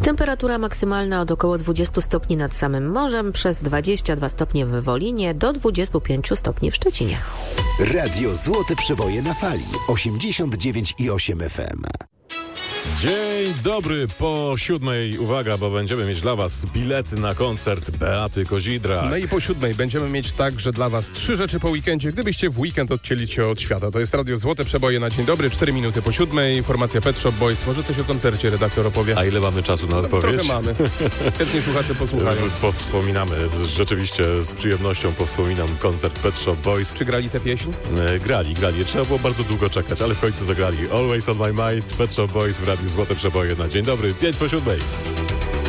Temperatura maksymalna od około 20 stopni nad samym morzem, przez 22 stopnie w Wolinie, do 25 stopni w Szczecinie. Radio Złote Przeboje na fali 89,8 FM. Dzień dobry, po 7:00, uwaga, bo będziemy mieć dla Was bilety na koncert Beaty Kozidrak. No i po 7:00 będziemy mieć także dla Was 3 rzeczy po weekendzie, gdybyście w weekend odcięli się od świata. To jest Radio Złote Przeboje na dzień dobry, 4 minuty po 7:00, formacja Pet Shop Boys. Może coś o koncercie redaktor opowie? A ile mamy czasu na odpowiedź? Trochę mamy. Chętnie słuchacze posłuchają. Powspominamy, rzeczywiście z przyjemnością powspominam koncert Pet Shop Boys. Czy grali tę pieśń? Grali. Trzeba było bardzo długo czekać, ale w końcu zagrali. Always on my mind, Pet Shop Boys w Radiu Złote Przeboje na dzień dobry, 5 po 7:00.